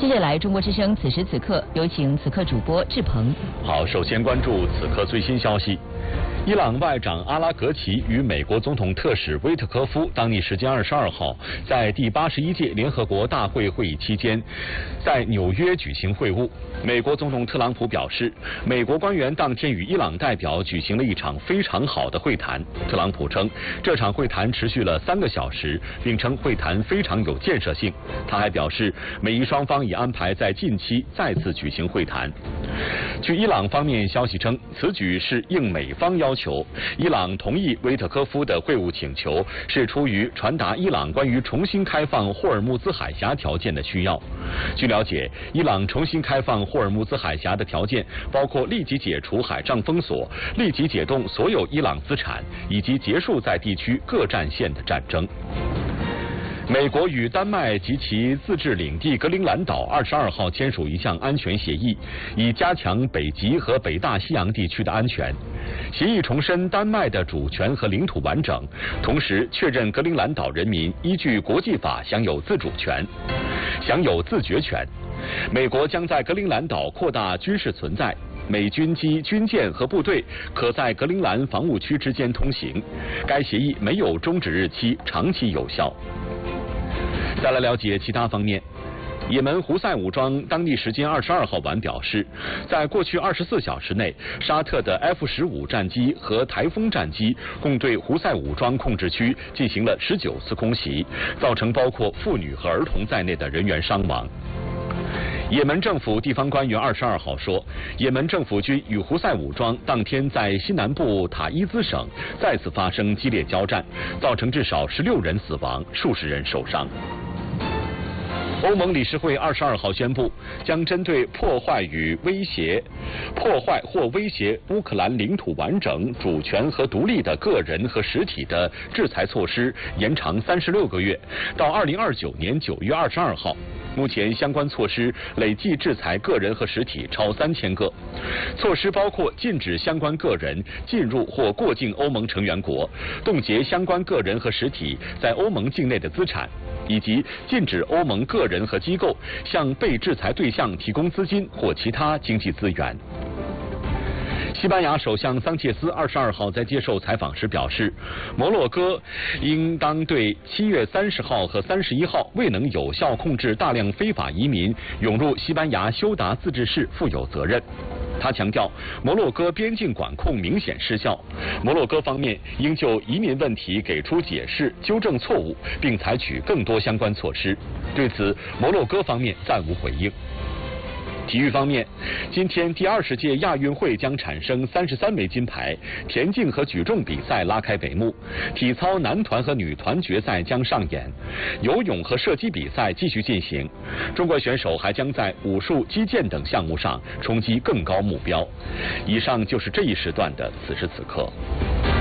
接下来，中国之声此时此刻有请此刻主播志鹏。 好，首先关注此刻最新消息。伊朗外长阿拉格齐与美国总统特使威特科夫当地时间22号在第81届联合国大会会议期间，在纽约举行会晤。美国总统特朗普表示，美国官员当天与伊朗代表举行了一场非常好的会谈。特朗普称，这场会谈持续了3个小时，并称会谈非常有建设性。他还表示，美伊双方已安排在近期再次举行会谈。据伊朗方面消息称，此举是应美方要求，伊朗同意威特科夫的会晤请求是出于传达伊朗关于重新开放霍尔木兹海峡条件的需要。据了解，伊朗重新开放霍尔木兹海峡的条件包括立即解除海上封锁、立即解冻所有伊朗资产，以及结束在地区各战线的战争。美国与丹麦及其自治领地格陵兰岛22号签署一项安全协议，以加强北极和北大西洋地区的安全。协议重申丹麦的主权和领土完整，同时确认格陵兰岛人民依据国际法享有自主权、享有自决权。美国将在格陵兰岛扩大军事存在。美军机、军舰和部队可在格陵兰防务区之间通行。该协议没有终止日期，长期有效。再来了解其他方面。也门胡塞武装当地时间22号晚表示，在过去24小时内，沙特的 F-15战机和台风战机共对胡塞武装控制区进行了19次空袭，造成包括妇女和儿童在内的人员伤亡。也门政府地方官员22号说，也门政府军与胡塞武装当天在西南部塔伊兹省再次发生激烈交战，造成至少16人死亡，数十人受伤。欧盟理事会22号宣布，将针对破坏或威胁乌克兰领土完整、主权和独立的个人和实体的制裁措施延长36个月，到2029年9月22号。目前相关措施累计制裁个人和实体超3000个。措施包括禁止相关个人进入或过境欧盟成员国，冻结相关个人和实体在欧盟境内的资产，以及禁止欧盟个人和机构向被制裁对象提供资金或其他经济资源。西班牙首相桑切斯22号在接受采访时表示，摩洛哥应当对7月30号和31号未能有效控制大量非法移民涌入西班牙休达自治市负有责任。他强调，摩洛哥边境管控明显失效，摩洛哥方面应就移民问题给出解释、纠正错误，并采取更多相关措施。对此，摩洛哥方面暂无回应。体育方面，今天第20届亚运会将产生33枚金牌，田径和举重比赛拉开帷幕，体操男团和女团决赛将上演，游泳和射击比赛继续进行。中国选手还将在武术、击剑等项目上冲击更高目标。以上就是这一时段的此时此刻。